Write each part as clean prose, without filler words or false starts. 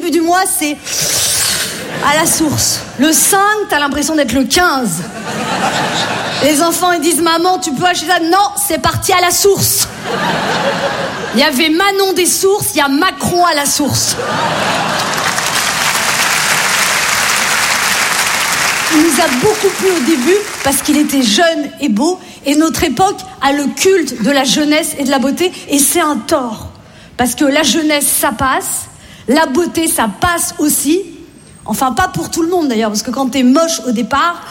début du mois, c'est à la source. Le 5, t'as l'impression d'être le 15. Les enfants, ils disent, maman, tu peux acheter ça? Non, c'est parti à la source. Il y avait Manon des sources, il y a Macron à la source. Il nous a beaucoup plu au début parce qu'il était jeune et beau. Et notre époque a le culte de la jeunesse et de la beauté. Et c'est un tort. Parce que la jeunesse, ça passe. La beauté, ça passe aussi. Enfin, pas pour tout le monde d'ailleurs. Parce que quand t'es moche au départ,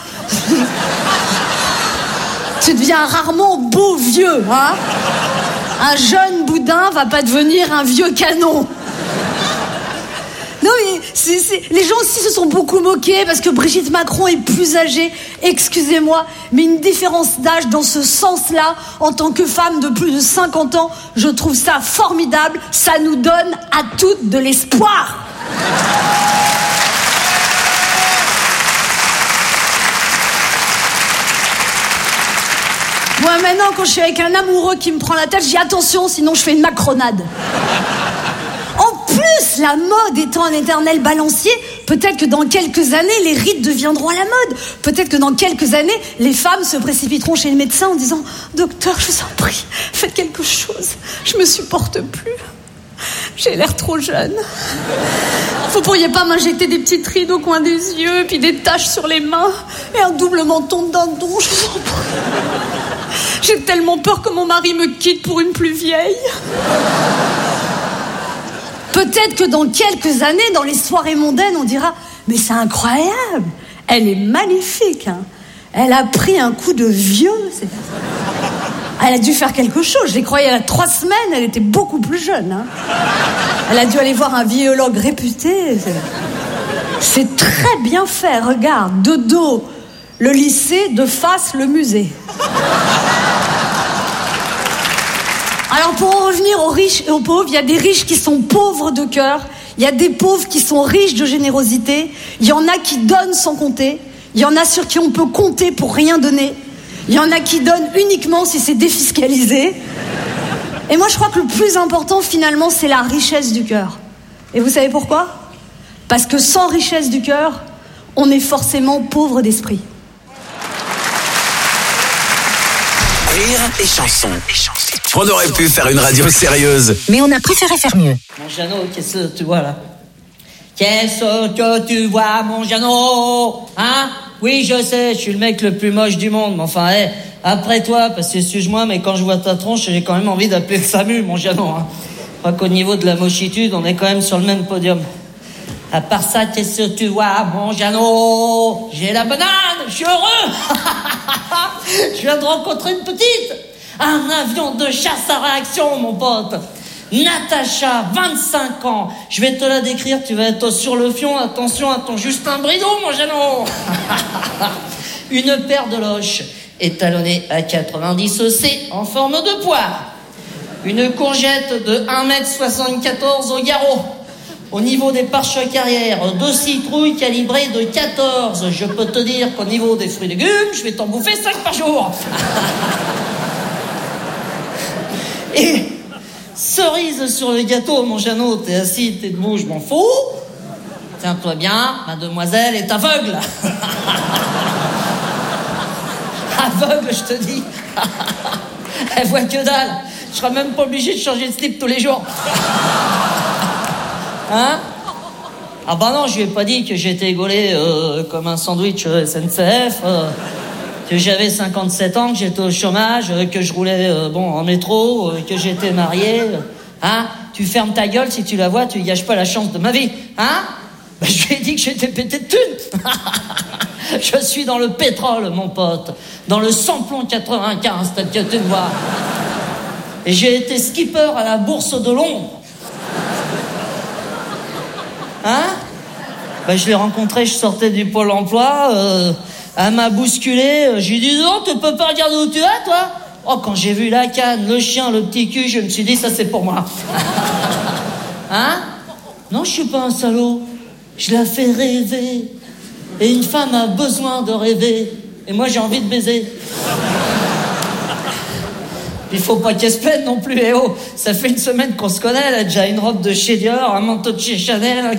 tu deviens rarement beau vieux. Hein, un jeune boudin va pas devenir un vieux canon. Non mais les gens aussi se sont beaucoup moqués parce que Brigitte Macron est plus âgée. Excusez-moi, mais une différence d'âge dans ce sens-là, en tant que femme de plus de 50 ans, je trouve ça formidable. Ça nous donne à toutes de l'espoir. Moi maintenant, quand je suis avec un amoureux qui me prend la tête, je dis attention, sinon je fais une macronade. En plus, la mode étant un éternel balancier, peut-être que dans quelques années, les rides deviendront à la mode. Peut-être que dans quelques années, les femmes se précipiteront chez le médecin en disant « Docteur, je vous en prie, faites quelque chose. Je me supporte plus. J'ai l'air trop jeune. Vous pourriez pas m'injecter des petites rides au coin des yeux, puis des taches sur les mains, et un double menton de dindon, je vous en prie. J'ai tellement peur que mon mari me quitte pour une plus vieille. » Peut-être que dans quelques années, dans les soirées mondaines, on dira « Mais c'est incroyable, elle est magnifique, hein. Elle a pris un coup de vieux. Elle a dû faire quelque chose. Je l'ai croyée il y a 3 semaines, elle était beaucoup plus jeune. Hein. Elle a dû aller voir un biologue réputé. C'est très bien fait, regarde. De dos, le lycée, de face, le musée. » Alors pour en revenir aux riches et aux pauvres, il y a des riches qui sont pauvres de cœur, il y a des pauvres qui sont riches de générosité, il y en a qui donnent sans compter, il y en a sur qui on peut compter pour rien donner, il y en a qui donnent uniquement si c'est défiscalisé. Et moi je crois que le plus important finalement c'est la richesse du cœur. Et vous savez pourquoi? Parce que sans richesse du cœur, on est forcément pauvre d'esprit. Rire et chanson. On aurait pu faire une radio sérieuse, mais on a préféré faire mieux. Mon Jeannot, qu'est-ce que tu vois là? Qu'est-ce que tu vois, mon Jeannot? Hein? Oui, je sais, je suis le mec le plus moche du monde, mais enfin, après toi, parce que excuse-moi, mais quand je vois ta tronche, j'ai quand même envie d'appeler le SAMU, mon Jeannot. Hein. Je crois qu'au niveau de la mochitude, on est quand même sur le même podium. À part ça, qu'est-ce que tu vois, mon Jeannot? J'ai la banane, je suis heureux. Je viens de rencontrer une petite. Un avion de chasse à réaction, mon pote. Natacha, 25 ans. Je vais te la décrire, tu vas être sur le fion. Attention à ton Justin Brideau, mon Jeannot. Une paire de loches étalonnée à 90 C en forme de poire. Une courgette de 1m74 au garrot. Au niveau des pare-chocs arrière, 2 citrouilles calibrées de 14. Je peux te dire qu'au niveau des fruits et légumes, je vais t'en bouffer 5 par jour. Et cerise sur le gâteau, mon Jeannot, t'es assis, t'es debout, je m'en fous. Tiens-toi bien, mademoiselle est aveugle. Aveugle, je te dis. Elle voit que dalle. Je serai même pas obligé de changer de slip tous les jours. Hein? Ah bah non, je lui ai pas dit que j'étais gaulé comme un sandwich SNCF, que j'avais 57 ans, que j'étais au chômage, que je roulais en métro, que j'étais marié. Hein? Tu fermes ta gueule, si tu la vois, tu gâches pas la chance de ma vie. Hein? Bah, je lui ai dit que j'étais pété de thunes. Je suis dans le pétrole, mon pote. Dans le samplon 95, tel que tu me vois. Et j'ai été skipper à la bourse de Londres. Hein? Ben, je l'ai rencontrée, je sortais du Pôle emploi, elle m'a bousculé, j'ai dit non, tu peux pas regarder où tu es, toi? Oh, quand j'ai vu la canne, le chien, le petit cul, je me suis dit, ça c'est pour moi. Hein? Non, je suis pas un salaud, je la fais rêver. Et une femme a besoin de rêver, et moi j'ai envie de baiser. Il faut pas qu'elle se plaine non plus, ça fait une semaine qu'on se connaît, elle a déjà une robe de chez Dior, un manteau de chez Chanel,